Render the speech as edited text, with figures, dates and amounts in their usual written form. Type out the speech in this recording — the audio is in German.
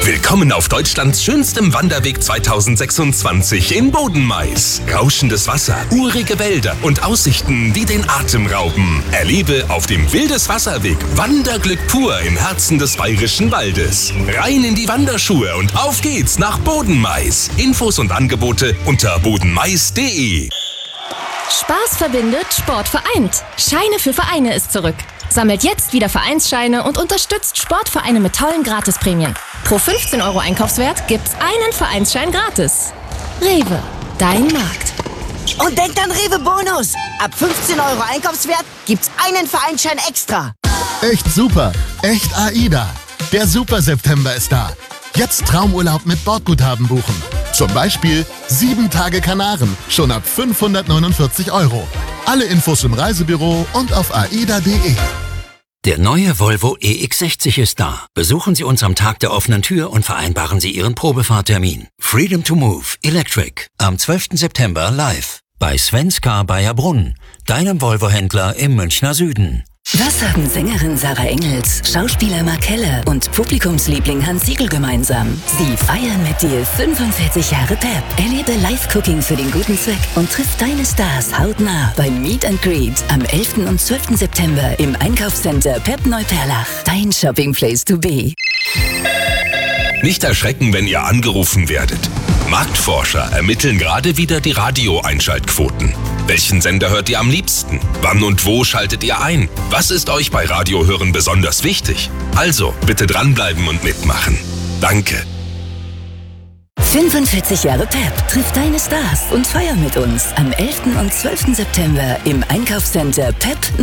Willkommen auf Deutschlands schönstem Wanderweg 2026 in Bodenmais. Rauschendes Wasser, urige Wälder und Aussichten, die den Atem rauben. Erlebe auf dem Wildeswasserweg Wanderglück pur im Herzen des Bayerischen Waldes. Rein in die Wanderschuhe und auf geht's nach Bodenmais. Infos und Angebote unter bodenmais.de. Spaß verbindet, Sport vereint. Scheine für Vereine ist zurück. Sammelt jetzt wieder Vereinsscheine und unterstützt Sportvereine mit tollen Gratisprämien. Pro 15 € Einkaufswert gibt's einen Vereinsschein gratis. Rewe, dein Markt. Und denkt an Rewe Bonus. Ab 15 € Einkaufswert gibt's einen Vereinsschein extra. Echt super, echt AIDA. Der Super September ist da. Jetzt Traumurlaub mit Bordguthaben buchen. Zum Beispiel 7 Tage Kanaren, schon ab 549 €. Alle Infos im Reisebüro und auf aida.de. Der neue Volvo EX60 ist da. Besuchen Sie uns am Tag der offenen Tür und vereinbaren Sie Ihren Probefahrtermin. Freedom to Move Electric am 12. September live bei Svenska Bayerbrunn, deinem Volvo-Händler im Münchner Süden. Was haben Sängerin Sarah Engels, Schauspieler Mark Keller und Publikumsliebling Hans Siegel gemeinsam? Sie feiern mit dir 45 Jahre Pep. Erlebe Live-Cooking für den guten Zweck und triff deine Stars hautnah beim Meet and Greet am 11. und 12. September im Einkaufscenter Pep Neuperlach. Dein Shopping Place to be. Nicht erschrecken, wenn ihr angerufen werdet. Marktforscher ermitteln gerade wieder die Radio-Einschaltquoten. Welchen Sender hört ihr am liebsten? Wann und wo schaltet ihr ein? Was ist euch bei Radiohören besonders wichtig? Also, bitte dranbleiben und mitmachen. Danke. 45 Jahre Pep. Triff deine Stars und feier mit uns am 11. und 12. September im Einkaufscenter Pep